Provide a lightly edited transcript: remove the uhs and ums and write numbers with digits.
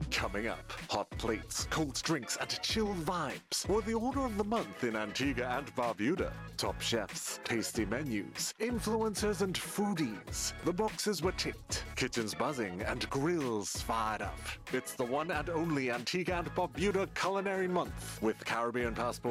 Coming up, hot plates, cold drinks, and chill vibes were the order of the month in Antigua and Barbuda. Top chefs, tasty menus, influencers, and foodies. The boxes were ticked, kitchens buzzing, and grills fired up. It's the one and only Antigua and Barbuda Culinary Month with Caribbean Passport